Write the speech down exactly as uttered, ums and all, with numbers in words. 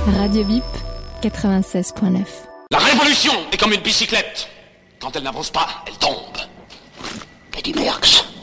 Radio Bip, quatre-vingt-seize point neuf. La révolution est comme une bicyclette. Quand elle n'avance pas, elle tombe. Eddie Merckx.